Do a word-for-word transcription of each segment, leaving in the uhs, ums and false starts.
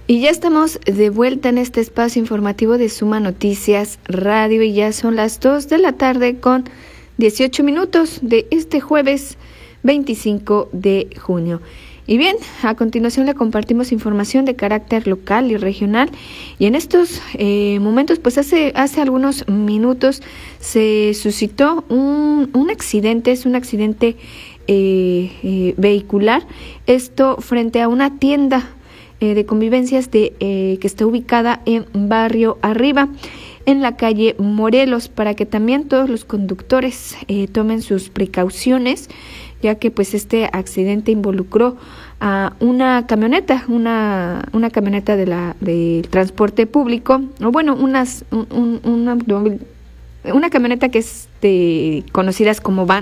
Y ya estamos de vuelta en este espacio informativo de Suma Noticias Radio y ya son las dos de la tarde con dieciocho minutos de este jueves veinticinco de junio. Y bien, a continuación le compartimos información de carácter local y regional y en estos eh, momentos, pues hace hace algunos minutos se suscitó un, un accidente, es un accidente eh, eh, vehicular, esto frente a una tienda Eh, de convivencias de eh, que está ubicada en Barrio Arriba, en la calle Morelos, para que también todos los conductores eh, tomen sus precauciones, ya que pues este accidente involucró a una camioneta, una una camioneta de la del transporte público, o bueno, unas un, un, un automóvil, una camioneta que es de, conocidas como van.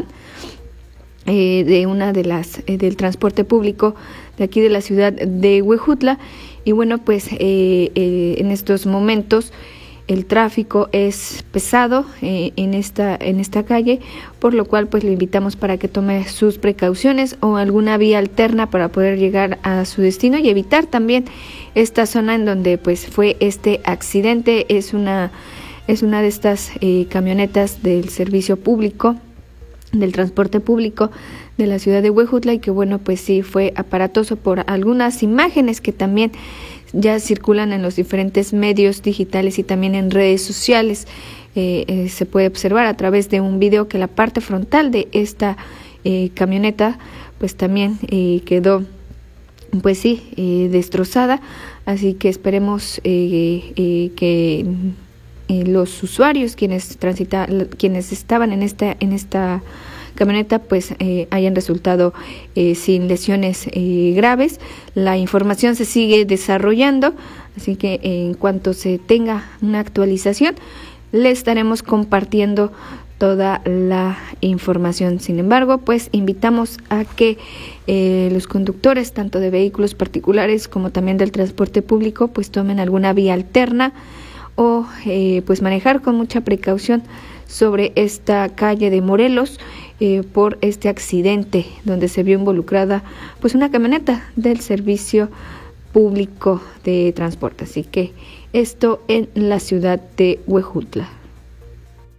Eh, de una de las eh, del transporte público de aquí de la ciudad de Huejutla y bueno pues eh, eh, en estos momentos el tráfico es pesado eh, en esta en esta calle, por lo cual pues le invitamos para que tome sus precauciones o alguna vía alterna para poder llegar a su destino y evitar también esta zona en donde pues fue este accidente. Es una es una de estas eh, camionetas del servicio público, del transporte público de la ciudad de Huejutla y que bueno pues sí fue aparatoso por algunas imágenes que también ya circulan en los diferentes medios digitales y también en redes sociales. Eh, eh, se puede observar a través de un video que la parte frontal de esta eh, camioneta pues también eh, quedó pues sí eh, destrozada, así que esperemos eh, eh, que Eh, los usuarios quienes transita, quienes estaban en esta en esta camioneta pues eh, hayan resultado eh, sin lesiones eh, graves. La información se sigue desarrollando, así que eh, en cuanto se tenga una actualización le estaremos compartiendo toda la información. Sin embargo, pues invitamos a que eh, los conductores tanto de vehículos particulares como también del transporte público pues tomen alguna vía alterna o eh, pues manejar con mucha precaución sobre esta calle de Morelos eh, por este accidente donde se vio involucrada pues una camioneta del servicio público de transporte. Así que esto en la ciudad de Huejutla.